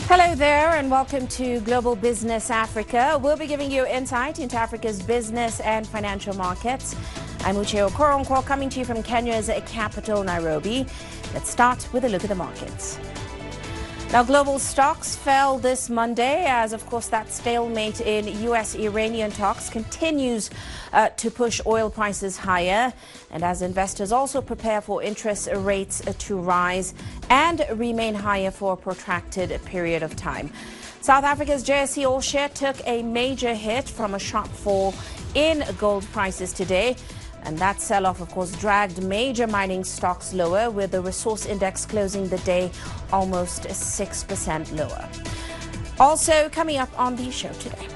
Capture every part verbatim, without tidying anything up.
Hello there and welcome to Global Business Africa. We'll be giving you insight into Africa's business and financial markets. I'm Uche Okoronkwo coming to you from Kenya's capital, Nairobi. Let's start with a look at the markets. Now, global stocks fell this Monday as, of course, that stalemate in U S-Iranian talks continues uh, to push oil prices higher, and as investors also prepare for interest rates to rise and remain higher for a protracted period of time. South Africa's J S E All Share took a major hit from a sharp fall in gold prices today. And that sell-off, of course, dragged major mining stocks lower, with the resource index closing the day almost six percent lower. Also coming up on the show today,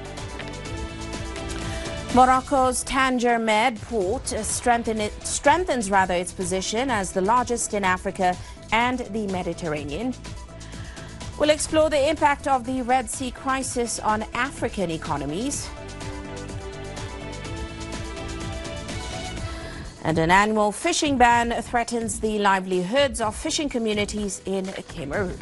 Morocco's Tanger Med port strengthen it, strengthens rather its position as the largest in Africa and the Mediterranean. We'll explore the impact of the Red Sea crisis on African economies. And an annual fishing ban threatens the livelihoods of fishing communities in Cameroon.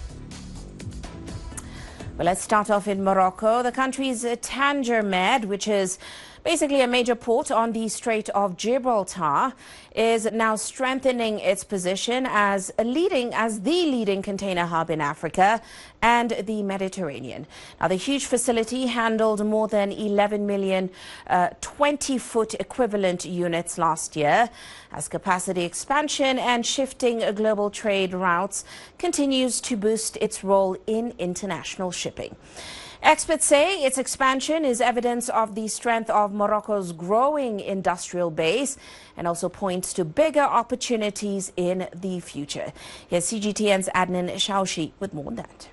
Well, let's start off in Morocco. The country's Tanger Med, which is basically a major port on the Strait of Gibraltar, is now strengthening its position as a leading, as the leading container hub in Africa and the Mediterranean. Now, the huge facility handled more than eleven million twenty-foot uh, equivalent units last year, as capacity expansion and shifting global trade routes continues to boost its role in international shipping. Experts say its expansion is evidence of the strength of Morocco's growing industrial base and also points to bigger opportunities in the future. Here's C G T N's Adnan Shaushi with more on that.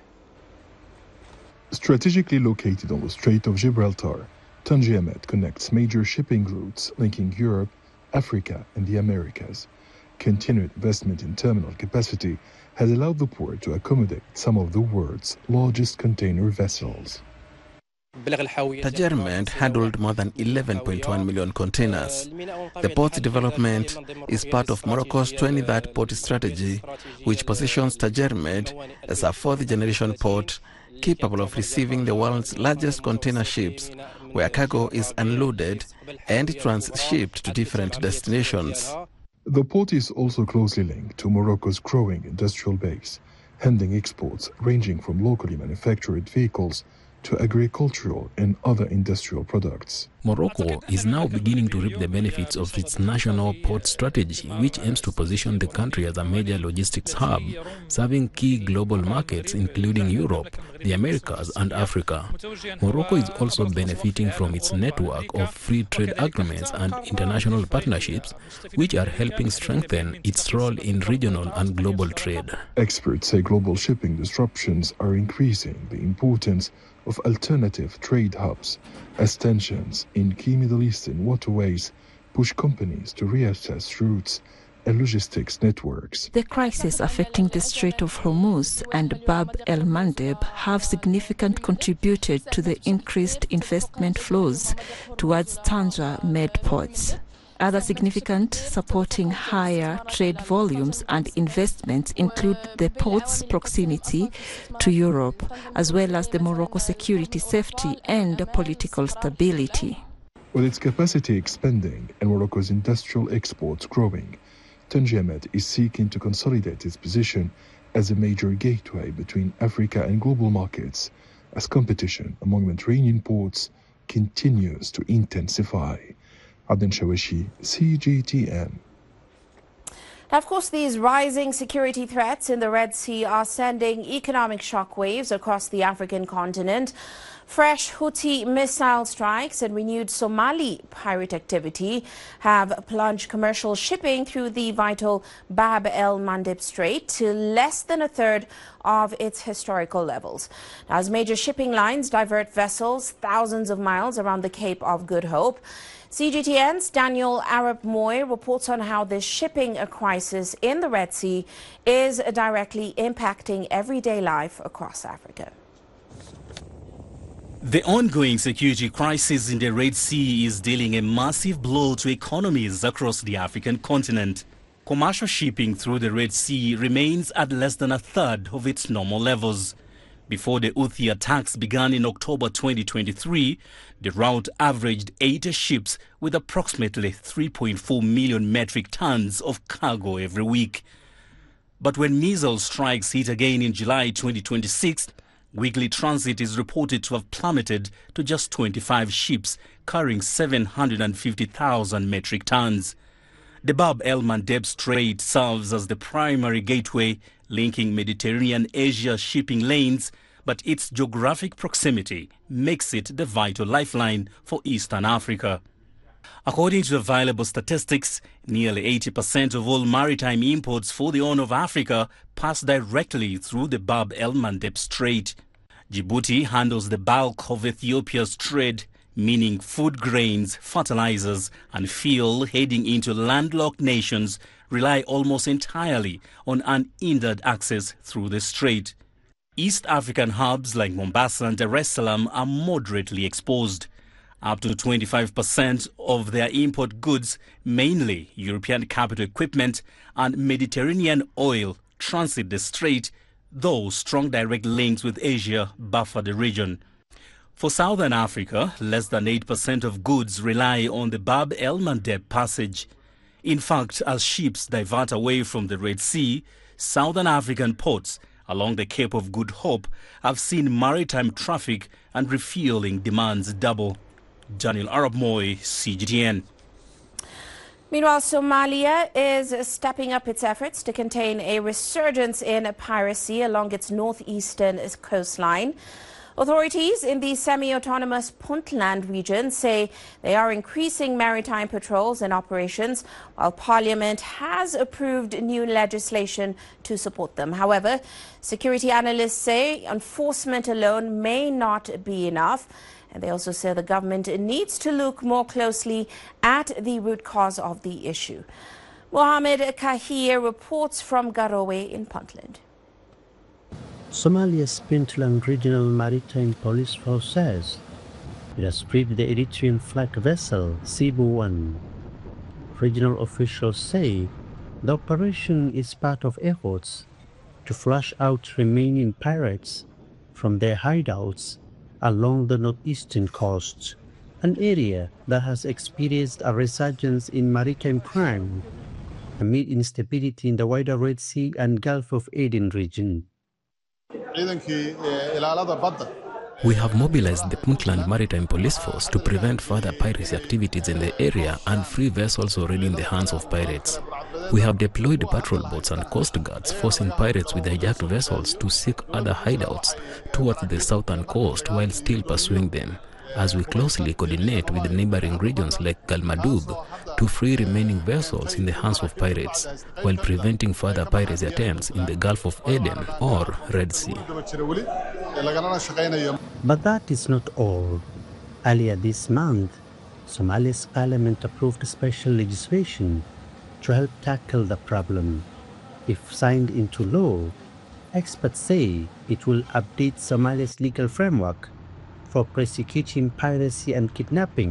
Strategically located on the Strait of Gibraltar, Tanger Med connects major shipping routes linking Europe, Africa and the Americas. Continued investment in terminal capacity has allowed the port to accommodate some of the world's largest container vessels. Tanger Med handled more than eleven point one million containers. The port's development is part of Morocco's twenty thirty port strategy, which positions Tanger Med as a fourth-generation port capable of receiving the world's largest container ships, where cargo is unloaded and transshipped to different destinations. The port is also closely linked to Morocco's growing industrial base, handling exports ranging from locally manufactured vehicles to agricultural and other industrial products. Morocco is now beginning to reap the benefits of its national port strategy, which aims to position the country as a major logistics hub, serving key global markets including Europe, the Americas and Africa. Morocco is also benefiting from its network of free trade agreements and international partnerships, which are helping strengthen its role in regional and global trade. Experts say global shipping disruptions are increasing the importance of alternative trade hubs, as tensions in key Middle Eastern waterways push companies to reassess routes and logistics networks. The crisis affecting the Strait of Hormuz and Bab el-Mandeb have significantly contributed to the increased investment flows towards Tanger Med ports. Other significant supporting higher trade volumes and investments include the port's proximity to Europe, as well as the Morocco security, safety and political stability. With its capacity expanding and Morocco's industrial exports growing, Tanger Med is seeking to consolidate its position as a major gateway between Africa and global markets, as competition among Mediterranean ports continues to intensify. Adnan Shaushi, C G T N. Now, of course, these rising security threats in the Red Sea are sending economic shockwaves across the African continent. Fresh Houthi missile strikes and renewed Somali pirate activity have plunged commercial shipping through the vital Bab el-Mandeb Strait to less than a third of its historical levels. Now, as major shipping lines divert vessels thousands of miles around the Cape of Good Hope, C G T N's Daniel Arab Moy reports on how this shipping crisis in the Red Sea is directly impacting everyday life across Africa. The ongoing security crisis in the Red Sea is dealing a massive blow to economies across the African continent. Commercial shipping through the Red Sea remains at less than a third of its normal levels. Before the Houthi attacks began in October twenty twenty-three, the route averaged eighty ships with approximately three point four million metric tons of cargo every week. But when missile strikes hit again in July twenty twenty-six, weekly transit is reported to have plummeted to just twenty-five ships carrying seven hundred fifty thousand metric tons. The Bab el-Mandeb Strait serves as the primary gateway linking Mediterranean Asia shipping lanes, but its geographic proximity makes it the vital lifeline for Eastern Africa. According to available statistics, nearly eighty percent of all maritime imports for the Horn of Africa pass directly through the Bab el-Mandeb Strait. Djibouti handles the bulk of Ethiopia's trade, meaning food grains, fertilizers and fuel heading into landlocked nations rely almost entirely on unhindered access through the strait. East African hubs like Mombasa and Dar es Salaam are moderately exposed. Up to twenty-five percent of their import goods, mainly European capital equipment and Mediterranean oil, transit the strait, though strong direct links with Asia buffer the region. For Southern Africa, less than eight percent of goods rely on the Bab el-Mandeb passage. In fact, as ships divert away from the Red Sea, Southern African ports along the Cape of Good Hope have seen maritime traffic and refueling demands double. Daniel Arab Moy, C G T N. Meanwhile, Somalia is stepping up its efforts to contain a resurgence in piracy along its northeastern coastline. Authorities in the semi-autonomous Puntland region say they are increasing maritime patrols and operations, while Parliament has approved new legislation to support them. However, security analysts say enforcement alone may not be enough, and they also say the government needs to look more closely at the root cause of the issue. Mohamed Kahir reports from Garowe in Puntland. Somalia's Puntland Regional Maritime Police Force says it has stripped the Eritrean flag vessel Cebu one. Regional officials say the operation is part of efforts to flush out remaining pirates from their hideouts along the northeastern coast, an area that has experienced a resurgence in maritime crime amid instability in the wider Red Sea and Gulf of Aden region. We have mobilized the Puntland Maritime Police Force to prevent further piracy activities in the area and free vessels already in the hands of pirates. We have deployed patrol boats and coast guards forcing pirates with hijacked vessels to seek other hideouts towards the southern coast while still pursuing them, as we closely coordinate with the neighboring regions like Galmadug to free remaining vessels in the hands of pirates, while preventing further piracy attempts in the Gulf of Aden or Red Sea. But that is not all. Earlier this month, Somalia's parliament approved special legislation to help tackle the problem. If signed into law, experts say it will update Somalia's legal framework for prosecuting piracy and kidnapping